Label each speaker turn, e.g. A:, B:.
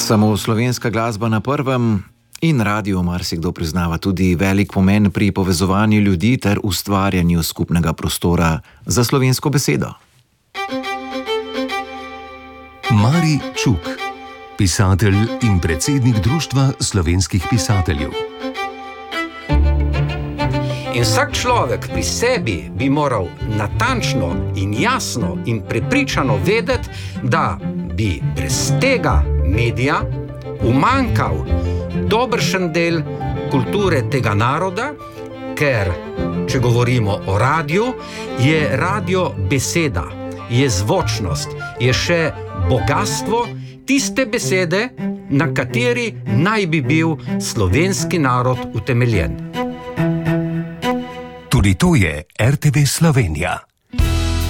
A: Samo slovenska glasba na prvem in radio marsikdo priznava tudi velik pomen pri povezovanju ljudi ter ustvarjanju skupnega prostora za slovensko besedo.
B: Mari Čuk, pisatelj in predsednik Društva slovenskih pisateljev.
C: In vsak človek pri sebi bi moral natančno in jasno in prepričano vedeti, da bi brez tega medija umanjkal dobršen del kulture tega naroda, ker, če govorimo o radiju, je radio beseda, je zvočnost, je še bogastvo tiste besede, na kateri naj bi bil slovenski narod utemeljen.
B: Tudi to je RTV Slovenija.